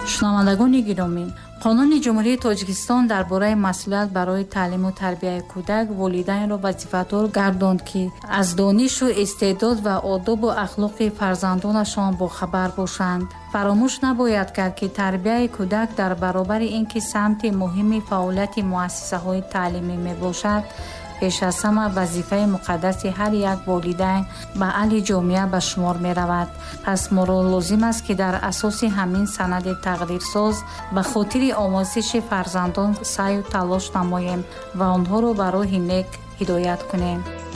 шунавандагони гиромӣ, қонуни ҷумҳурии Тоҷикистон дар бораи масъулият барои таълиму тарбияи кӯдак волидайнро вазифадор гардонд, ки аз донишу истеъдод ва одобу ахлоқи фарзандонашон бохабар бошанд. фаромӯш набояд кард, ки тарбияи кӯдак дар баробари ин ки самти муҳими фаъолияти муассисаҳои таълимӣ мебошад, пеш аз ҳама вазифаи муқаддаси ҳар як волидайн ба аҳли ҷомеа ба шумор меравад. пас моро лозим аст, ки дар асоси ҳамин санади тақдирсоз ба хотири омӯзиши фарзандон саъю талош намоем ва онҳоро ба роҳи нек ҳидоят кунем.